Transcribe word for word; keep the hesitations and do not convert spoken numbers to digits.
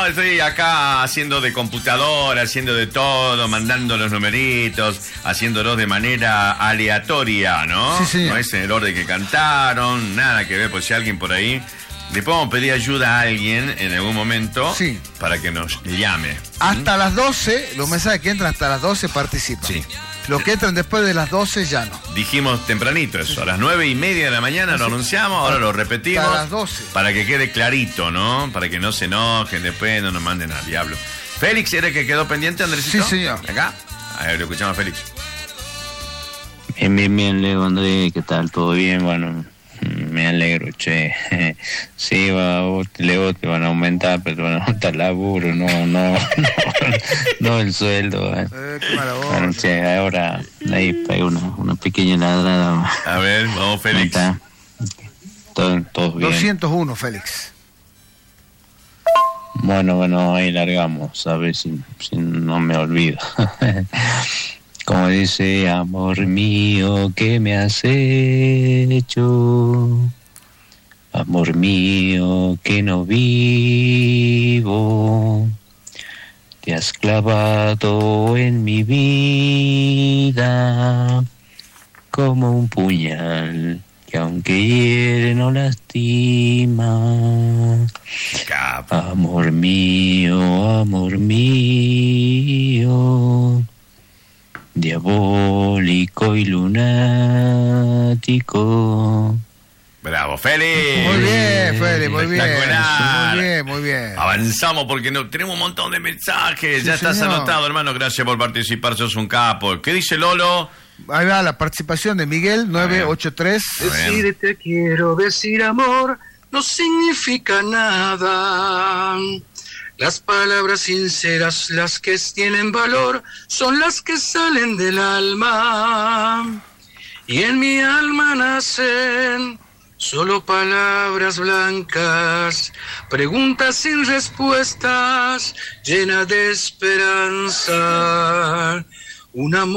estoy acá haciendo de computadora, haciendo de todo, mandando los numeritos, haciéndolos de manera aleatoria, ¿no? Sí, sí. No es en el orden que cantaron, nada que ver, por si alguien por ahí. Le podemos pedir ayuda a alguien en algún momento, sí, para que nos llame. Hasta ¿Mm? las doce, los mensajes que entran hasta las doce participan. Sí. Los que entran después de las doce ya no. Dijimos tempranito eso, a las nueve y media de la mañana lo anunciamos, ahora lo repetimos. A las doce. Para que quede clarito, ¿no? Para que no se enojen después, no nos manden al diablo. Félix, ¿era el que quedó pendiente, Andresito? Sí, señor. Acá. A ver, lo escuchamos a Félix. Bien, bien, bien, Leo, Andrés, ¿qué tal? ¿Todo bien? Bueno, me alegro, che. Sí, va, vos, Leo, te van a aumentar, pero te van a aumentar el laburo, no, no, no, no el sueldo. Eh. Eh, qué mala voz. Bueno, che, ahora ahí pega una, una pequeña ladrada. A ver, vamos, Félix. Todo, todo bien. doscientos uno, Félix. Bueno, bueno, ahí largamos, a ver si, si no me olvido. Como dice, amor mío, ¿qué me has hecho? Amor mío, que no vivo. Te has clavado en mi vida como un puñal que aunque hiere no lastima. Capa. Amor mío, amor mío, diabólico y lunático. Bravo, Félix. Muy bien, Félix, muy bien. Espectacular. Muy bien, muy bien. Avanzamos porque no, tenemos un montón de mensajes. Sí, ya estás señor. anotado, hermano. Gracias por participar, sos un capo. ¿Qué dice Lolo? Ahí va la participación de Miguel, nueve ocho tres. Decir te quiero, decir amor, no significa nada. Las palabras sinceras, las que tienen valor, son las que salen del alma. Y en mi alma nacen solo palabras blancas, preguntas sin respuestas, llenas de esperanza. Un amor